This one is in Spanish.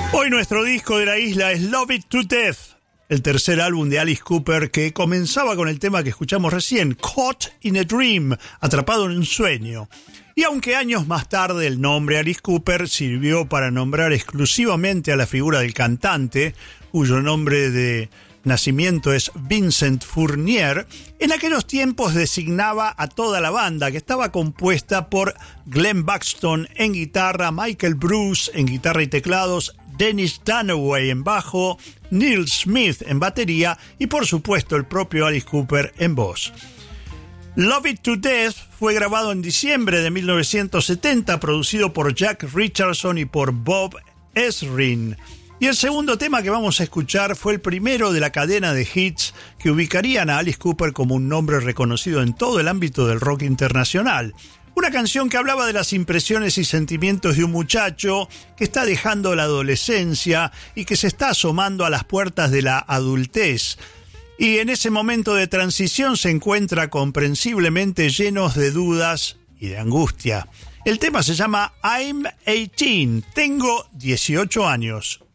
Hoy nuestro disco de la isla es Love It to Death, el tercer álbum de Alice Cooper, que comenzaba con el tema que escuchamos recién, Caught in a Dream, atrapado en un sueño. Y aunque años más tarde el nombre Alice Cooper sirvió para nombrar exclusivamente a la figura del cantante, cuyo nombre de nacimiento es Vincent Fournier, en aquellos tiempos designaba a toda la banda, que estaba compuesta por Glenn Buxton en guitarra, Michael Bruce en guitarra y teclados, Dennis Dunaway en bajo, Neil Smith en batería y por supuesto el propio Alice Cooper en voz. Love It to Death fue grabado en diciembre de 1970, producido por Jack Richardson y por Bob Ezrin. Y el segundo tema que vamos a escuchar fue el primero de la cadena de hits que ubicarían a Alice Cooper como un nombre reconocido en todo el ámbito del rock internacional. Una canción que hablaba de las impresiones y sentimientos de un muchacho que está dejando la adolescencia y que se está asomando a las puertas de la adultez. Y en ese momento de transición se encuentra comprensiblemente llenos de dudas y de angustia. El tema se llama I'm 18, tengo 18 años.